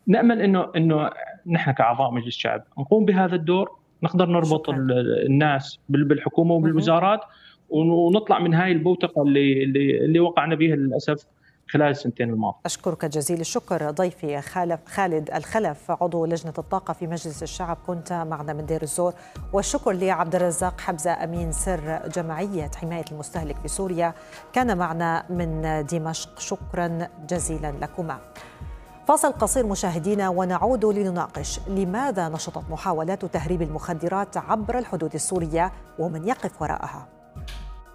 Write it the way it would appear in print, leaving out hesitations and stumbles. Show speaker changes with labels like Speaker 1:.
Speaker 1: نأمل إنه نحن كأعضاء مجلس الشعب نقوم بهذا الدور، نقدر نربط
Speaker 2: شكرا.
Speaker 1: الناس بالحكومة
Speaker 2: مهم.
Speaker 1: وبالوزارات، ونطلع من هاي البوتقة اللي وقعنا بها للأسف خلال السنتين الماضية.
Speaker 2: أشكرك جزيل الشكر ضيفي خالد الخلف عضو لجنة الطاقة في مجلس الشعب، كنت معنا من دير الزور. والشكر لعبد الرزاق حبزة أمين سر جمعية حماية المستهلك في سوريا، كان معنا من دمشق. شكرا جزيلا لكما. فاصل قصير مشاهدينا ونعود لنناقش لماذا نشطت محاولات تهريب المخدرات عبر الحدود السورية ومن يقف وراءها.